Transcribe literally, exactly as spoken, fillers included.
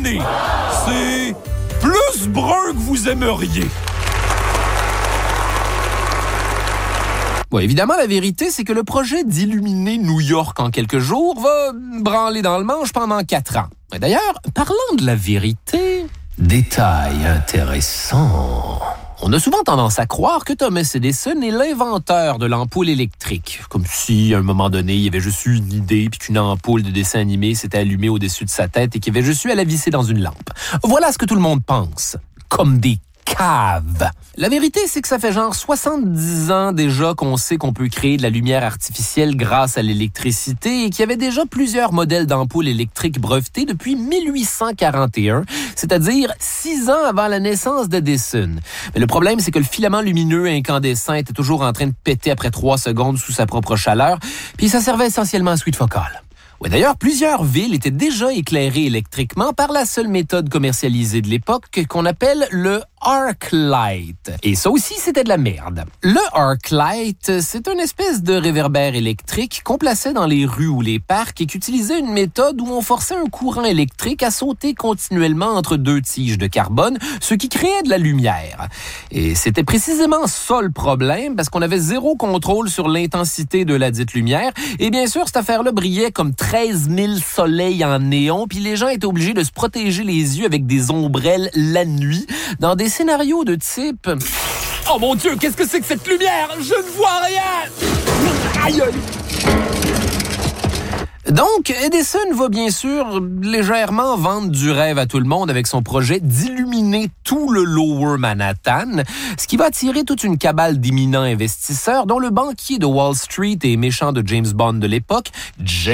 d'illuminé. C'est plus brun que vous aimeriez. Bon, évidemment, la vérité, c'est que le projet d'illuminer New York en quelques jours va branler dans le manche pendant quatre ans. Et d'ailleurs, parlant de la vérité... Détail intéressant. On a souvent tendance à croire que Thomas Edison est l'inventeur de l'ampoule électrique. Comme si, à un moment donné, il y avait juste eu une idée puis qu'une ampoule de dessin animé s'était allumée au-dessus de sa tête et qu'il y avait juste eu à la visser dans une lampe. Voilà ce que tout le monde pense. Comme des cave. La vérité, c'est que ça fait genre soixante-dix ans déjà qu'on sait qu'on peut créer de la lumière artificielle grâce à l'électricité et qu'il y avait déjà plusieurs modèles d'ampoules électriques brevetés depuis mille huit cent quarante et un, c'est-à-dire six ans avant la naissance d'Edison. Mais le problème, c'est que le filament lumineux incandescent était toujours en train de péter après trois secondes sous sa propre chaleur, puis ça servait essentiellement à suite focale. Ouais, d'ailleurs, plusieurs villes étaient déjà éclairées électriquement par la seule méthode commercialisée de l'époque qu'on appelle le arc light. Et ça aussi, c'était de la merde. Le arc light, c'est une espèce de réverbère électrique qu'on plaçait dans les rues ou les parcs et qui utilisait une méthode où on forçait un courant électrique à sauter continuellement entre deux tiges de carbone, ce qui créait de la lumière. Et c'était précisément ça le problème, parce qu'on avait zéro contrôle sur l'intensité de la dite lumière. Et bien sûr, cette affaire-là brillait comme treize mille soleils en néon, puis les gens étaient obligés de se protéger les yeux avec des ombrelles la nuit, dans des scénarios de type... Oh mon Dieu, qu'est-ce que c'est que cette lumière? Je ne vois rien! Aïe, aïe! Donc, Edison va bien sûr légèrement vendre du rêve à tout le monde avec son projet d'illuminer tout le Lower Manhattan, ce qui va attirer toute une cabale d'éminents investisseurs, dont le banquier de Wall Street et méchant de James Bond de l'époque, James